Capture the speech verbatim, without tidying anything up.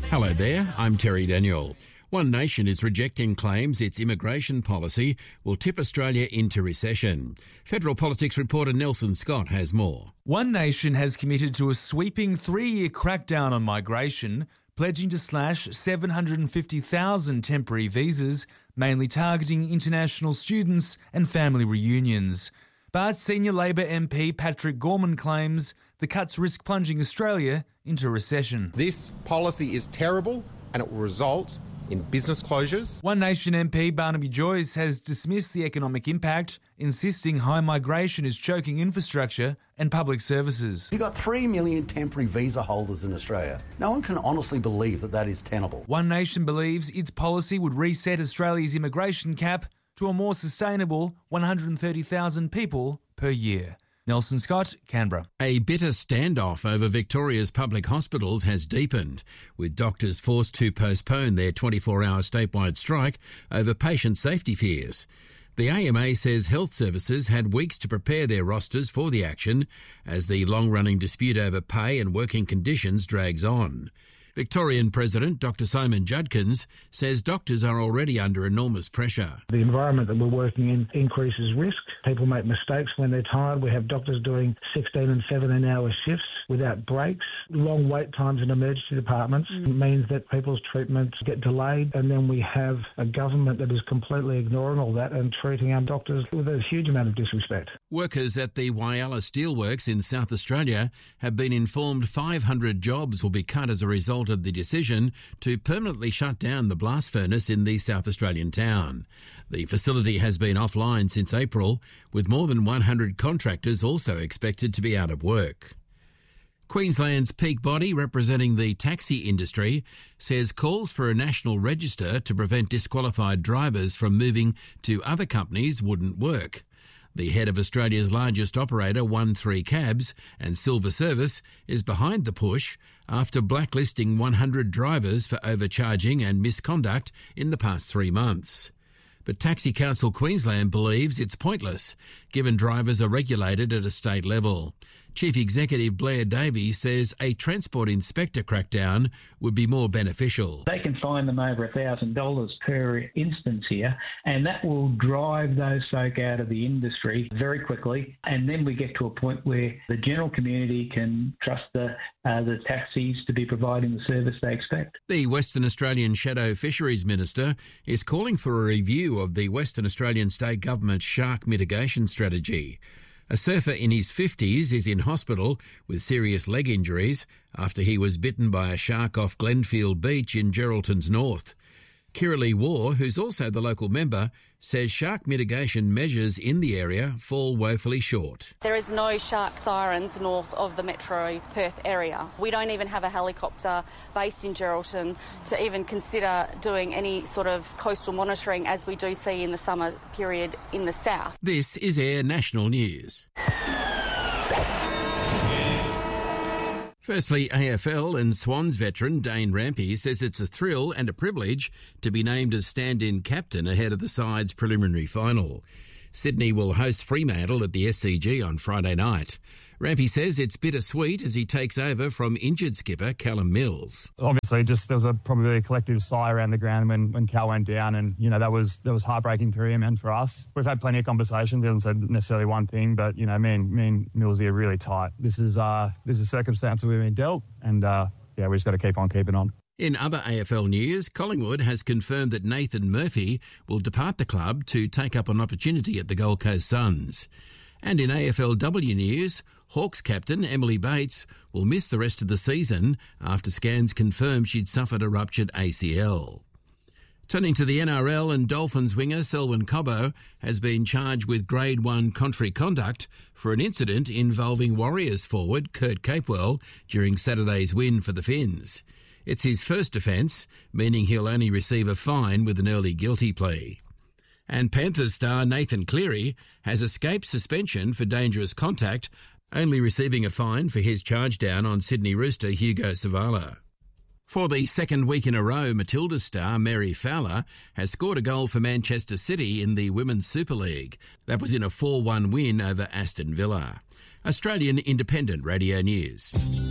Hello there, I'm Terry Daniel. One Nation is rejecting claims its immigration policy will tip Australia into recession. Federal politics reporter Nelson Scott has more. One Nation has committed to a sweeping three-year crackdown on migration, pledging to slash seven hundred fifty thousand temporary visas, mainly targeting international students and family reunions. But senior Labor M P Patrick Gorman claims the cuts risk plunging Australia into recession. This policy is terrible and it will result in business closures. One Nation M P Barnaby Joyce has dismissed the economic impact, insisting high migration is choking infrastructure and public services. You've got three million temporary visa holders in Australia. No one can honestly believe that that is tenable. One Nation believes its policy would reset Australia's immigration cap to a more sustainable one hundred thirty thousand people per year. Nelson Scott, Canberra. A bitter standoff over Victoria's public hospitals has deepened, with doctors forced to postpone their twenty-four hour statewide strike over patient safety fears. The A M A says health services had weeks to prepare their rosters for the action as the long-running dispute over pay and working conditions drags on. Victorian President Doctor Simon Judkins says doctors are already under enormous pressure. The environment that we're working in increases risk. People make mistakes when they're tired. We have doctors doing sixteen and seventeen hour shifts without breaks. Long wait times in emergency departments mm. means that people's treatments get delayed, and then we have a government that is completely ignoring all that and treating our doctors with a huge amount of disrespect. Workers at the Whyalla Steelworks in South Australia have been informed five hundred jobs will be cut as a result of the decision to permanently shut down the blast furnace in the South Australian town. The facility has been offline since April, with more than one hundred contractors also expected to be out of work. Queensland's peak body representing the taxi industry says calls for a national register to prevent disqualified drivers from moving to other companies wouldn't work. The head of Australia's largest operator, one three Cabs and Silver Service, is behind the push after blacklisting one hundred drivers for overcharging and misconduct in the past three months. But Taxi Council Queensland believes it's pointless, given drivers are regulated at a state level. Chief Executive Blair Davies says a transport inspector crackdown would be more beneficial. They can fine them over one thousand dollars per instance here, and that will drive those folk out of the industry very quickly. And then we get to a point where the general community can trust the, uh, the taxis to be providing the service they expect. The Western Australian Shadow Fisheries Minister is calling for a review of the Western Australian State Government's shark mitigation strategy. A surfer in his fifties is in hospital with serious leg injuries after he was bitten by a shark off Glenfield Beach in Geraldton's north. Kiralee War, who's also the local member, says shark mitigation measures in the area fall woefully short. There is no shark sirens north of the Metro Perth area. We don't even have a helicopter based in Geraldton to even consider doing any sort of coastal monitoring as we do see in the summer period in the south. This is Air National News. Firstly, A F L and Swans veteran Dane Rampe says it's a thrill and a privilege to be named as stand-in captain ahead of the side's preliminary final. Sydney will host Fremantle at the S C G on Friday night. Rampe says it's bittersweet as he takes over from injured skipper Callum Mills. Obviously, just there was a probably a collective sigh around the ground when, when Cal went down, and you know that was that was heartbreaking for him and for us. We've had plenty of conversations. He hasn't said necessarily one thing, but you know, me and me and Millsy are really tight. This is uh this is a circumstance that we've been dealt, and uh, yeah, we just got to keep on keeping on. In other A F L news, Collingwood has confirmed that Nathan Murphy will depart the club to take up an opportunity at the Gold Coast Suns. And in A F L W news, Hawks captain Emily Bates will miss the rest of the season after scans confirmed she'd suffered a ruptured A C L. Turning to the N R L, and Dolphins winger Selwyn Cobbo has been charged with Grade one contrary conduct for an incident involving Warriors forward Kurt Capewell during Saturday's win for the Finns. It's his first offence, meaning he'll only receive a fine with an early guilty plea. And Panthers star Nathan Cleary has escaped suspension for dangerous contact, only receiving a fine for his charge down on Sydney Rooster Hugo Savala. For the second week in a row, Matildas star Mary Fowler has scored a goal for Manchester City in the Women's Super League. That was in a four one win over Aston Villa. Australian Independent Radio News.